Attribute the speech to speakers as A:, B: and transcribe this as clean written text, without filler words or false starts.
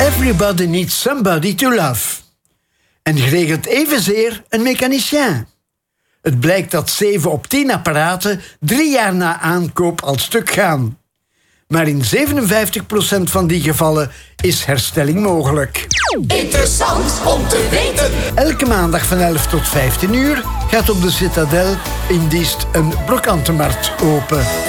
A: Everybody needs somebody to love. En geregeld evenzeer een mechanicien. Het blijkt dat 7 op 10 apparaten 3 jaar na aankoop al stuk gaan. Maar in 57% van die gevallen is herstelling mogelijk.
B: Interessant om te weten.
A: Elke maandag van 11 tot 15 uur gaat op de Citadel in Diest een brokantenmarkt open.